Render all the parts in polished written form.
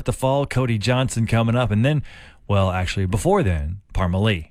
the fall. Cody Johnson coming up. And then, well, actually, before then, Parma Lee.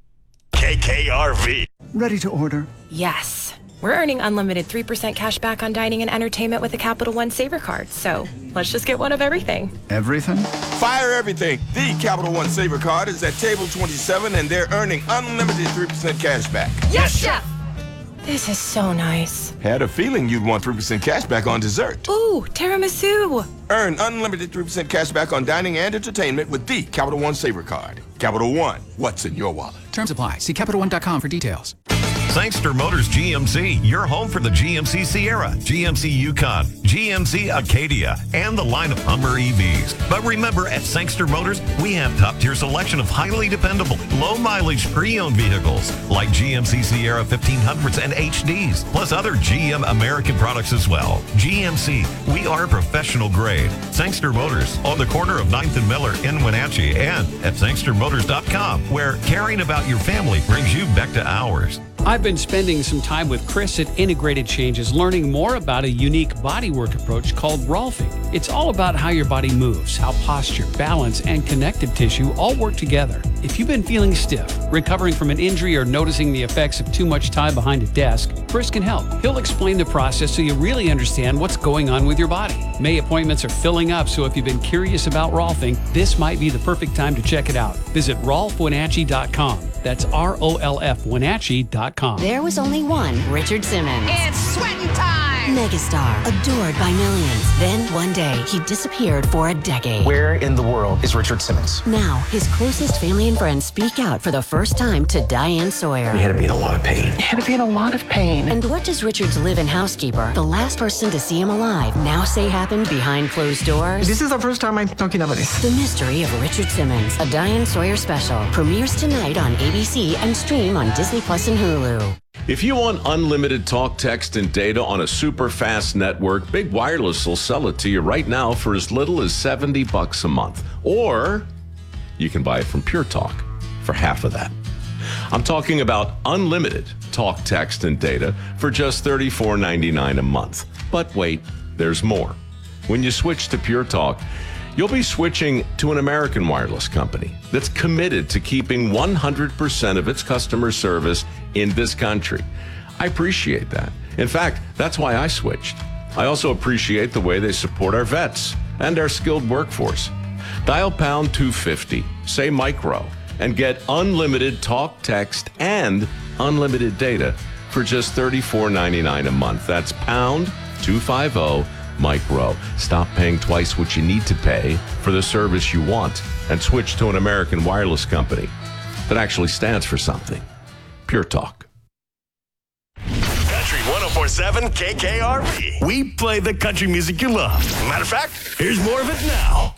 KKRV. Ready to order. Yes. We're earning unlimited 3% cash back on dining and entertainment with the Capital One Saver Card. So let's just get one of everything. Everything? Fire everything. The Capital One Saver Card is at table 27, and they're earning unlimited 3% cash back. Yes, Chef! This is so nice. Had a feeling you'd want 3% cash back on dessert. Ooh, tiramisu. Earn unlimited 3% cash back on dining and entertainment with the Capital One Saver Card. Capital One, what's in your wallet? Terms apply. See CapitalOne.com for details. Sangster Motors GMC, your home for the GMC Sierra, GMC Yukon, GMC Acadia, and the line of Hummer EVs. But remember, at Sangster Motors, we have top-tier selection of highly dependable, low-mileage pre-owned vehicles like GMC Sierra 1500s and HDs, plus other GM American products as well. GMC, we are professional grade. Sangster Motors, on the corner of 9th and Miller in Wenatchee, and at sangstermotors.com, where caring about your family brings you back to ours. I've been spending some time with Chris at Integrated Changes, learning more about a unique bodywork approach called Rolfing. It's all about how your body moves, how posture, balance, and connective tissue all work together. If you've been feeling stiff, recovering from an injury, or noticing the effects of too much time behind a desk, Chris can help. He'll explain the process so you really understand what's going on with your body. May appointments are filling up, so if you've been curious about Rolfing, this might be the perfect time to check it out. Visit rolfwenatchee.com. That's ROLF Wenatchee.com. There was only one Richard Simmons. It's sweating time! Megastar, adored by millions. Then, one day, he disappeared for a decade. Where in the world is Richard Simmons? Now, his closest family and friends speak out for the first time to Diane Sawyer. He had to be in a lot of pain. He had to be in a lot of pain. And what does Richard's live-in housekeeper, the last person to see him alive, now say happened behind closed doors? This is the first time I'm talking about this. The Mystery of Richard Simmons, a Diane Sawyer special, premieres tonight on ABC and stream on Disney Plus and Hulu. If you want unlimited talk, text, and data on a super fast network, Big Wireless will sell it to you right now for as little as $70 a month. Or you can buy it from Pure Talk for half of that. I'm talking about unlimited talk, text, and data for just $34.99 a month. But wait, there's more. When you switch to Pure Talk, you'll be switching to an American wireless company that's committed to keeping 100% of its customer service in this country. I appreciate that. In fact, that's why I switched. I also appreciate the way they support our vets and our skilled workforce. Dial pound 250, say micro, and get unlimited talk, text, and unlimited data for just $34.99 a month. That's pound 250 micro. Stop paying twice what you need to pay for the service you want and switch to an American wireless company that actually stands for something. Pure Talk. Country 104.7 KKRV. We play the country music you love. Matter of fact, here's more of it now.